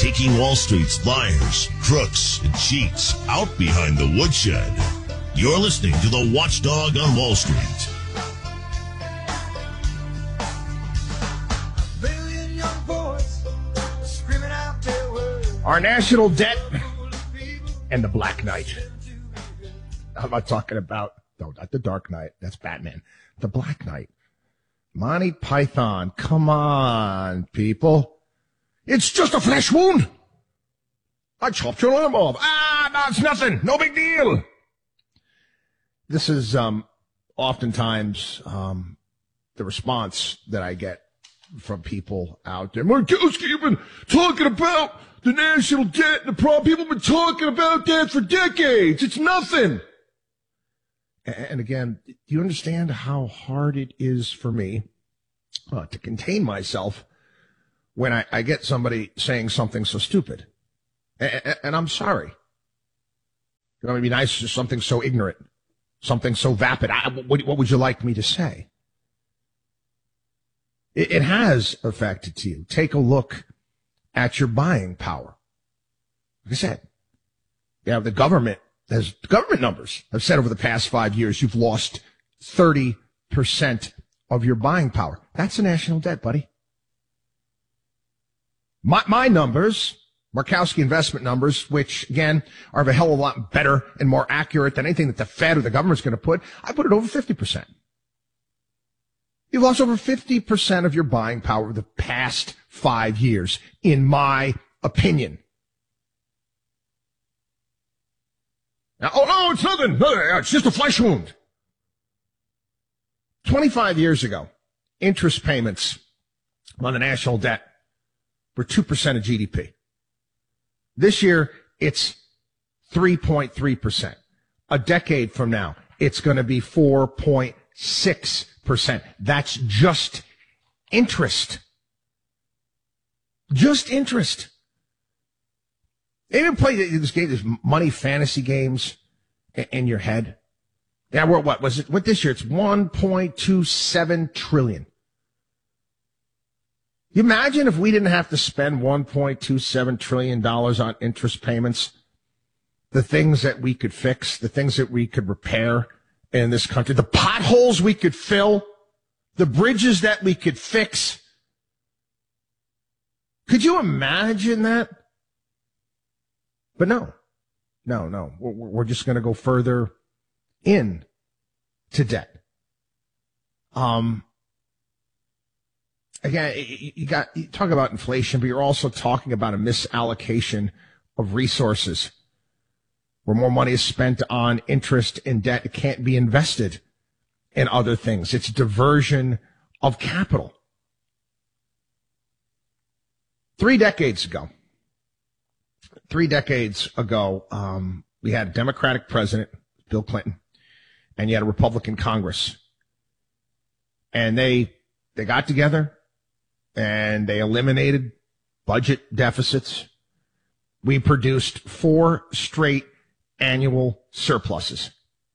taking Wall Street's liars, crooks, and cheats out behind the woodshed. You're listening to the Watchdog on Wall Street. Our national debt and the Black Knight. I'm not talking about, no, not the Dark Knight. That's Batman. The Black Knight. Monty Python. Come on, people. It's just a flesh wound. I chopped your arm off. No, it's nothing. No big deal. This is oftentimes the response that I get from people out there. Markowski, you've been talking about the national debt and the problem. People have been talking about that for decades. It's nothing. And again, do you understand how hard it is for me to contain myself when I get somebody saying something so stupid? And I'm sorry. It would be nice, just something so ignorant, something so vapid. What would you like me to say? It has affected you. Take a look at your buying power. Like I said, the government numbers have said over the past 5 years, you've lost 30% of your buying power. That's the national debt, buddy. My numbers, Markowski investment numbers, which again are of a hell of a lot better and more accurate than anything that the Fed or the government's going to put. I put it over 50%. You've lost over 50% of your buying power over the past 5 years, in my opinion. Now, oh, no, it's nothing. No, it's just a flesh wound. 25 years ago, interest payments on the national debt were 2% of GDP. This year, it's 3.3%. A decade from now, it's going to be 4.6%. That's just interest. Just interest. They even play this game, this money fantasy games in your head. Yeah, what was it? What this year? It's 1.27 trillion. You imagine if we didn't have to spend $1.27 trillion on interest payments, the things that we could fix, the things that we could repair in this country, the potholes we could fill, the bridges that we could fix. Could you imagine that? But no. We're just going to go further in to debt. Again, you talk about inflation, but you're also talking about a misallocation of resources where more money is spent on interest and debt. It can't be invested in other things. It's diversion of capital. 3 decades ago, we had a Democratic president, Bill Clinton, and you had a Republican Congress. And they got together and they eliminated budget deficits. We produced 4 straight annual surpluses.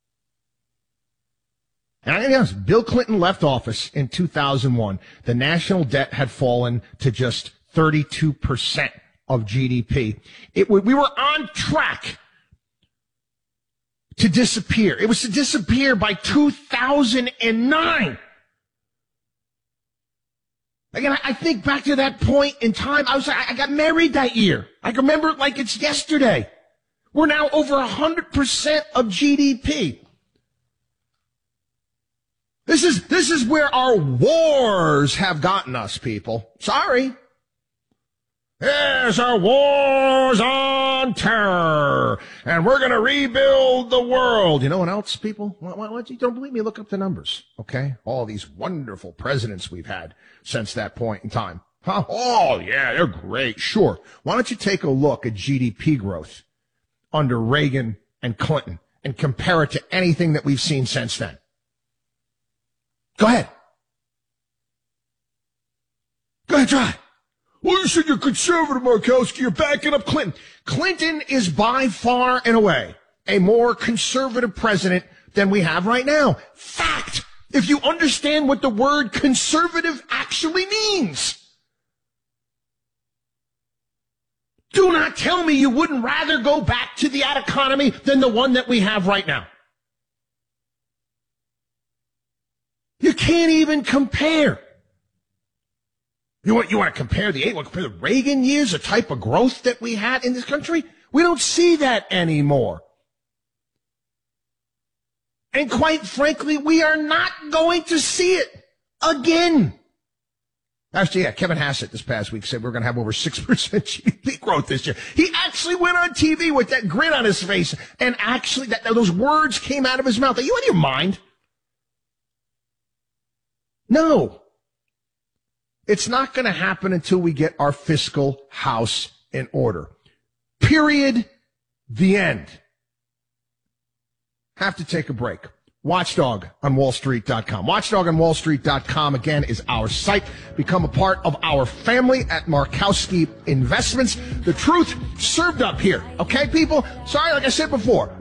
And I think honest, Bill Clinton left office in 2001. The national debt had fallen to just 32% of GDP. We were on track to disappear. It was to disappear by 2009. Again, I think back to that point in time. I got married that year. I can remember it like it's yesterday. We're now over 100% of GDP. This is where our wars have gotten us, people. Sorry. Yes, our wars on terror, and we're going to rebuild the world. You know what else, people? What you don't believe me? Look up the numbers, okay? All these wonderful presidents we've had since that point in time. Huh? Oh, yeah, they're great. Sure. Why don't you take a look at GDP growth under Reagan and Clinton and compare it to anything that we've seen since then? Go ahead. Go ahead, try. Well, you said you're conservative, Markowski. You're backing up Clinton. Clinton is by far and away a more conservative president than we have right now. Fact. If you understand what the word conservative actually means. Do not tell me you wouldn't rather go back to that economy than the one that we have right now. You can't even compare. You want to compare compare the Reagan years, the type of growth that we had in this country? We don't see that anymore. And quite frankly, we are not going to see it again. Actually, Kevin Hassett this past week said we're going to have over 6% GDP growth this year. He actually went on TV with that grin on his face, and actually those words came out of his mouth. Are you out of your mind? No. It's not going to happen until we get our fiscal house in order. Period. The end. Have to take a break. Watchdog on WallStreet.com. Watchdog on WallStreet.com, again, is our site. Become a part of our family at Markowski Investments. The truth served up here. Okay, people? Sorry, like I said before.